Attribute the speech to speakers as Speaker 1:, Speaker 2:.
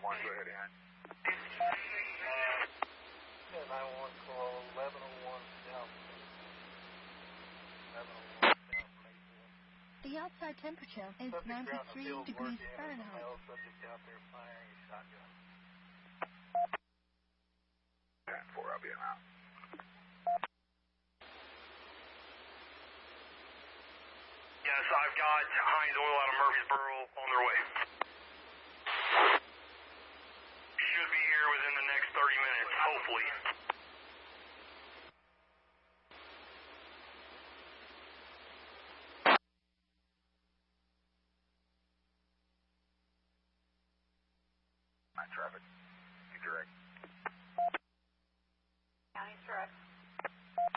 Speaker 1: go ahead and.
Speaker 2: 911 call 1101 South. 1101 South Mayfield.
Speaker 3: The outside temperature is 93 degrees Fahrenheit.
Speaker 2: Subject out there firing a shotgun.
Speaker 1: 10-4, I'll be out.
Speaker 4: Yes, I've got Heinz Oil out of Murfreesboro on their way. Should be here within the next 30 minutes, hopefully.
Speaker 1: Traffic.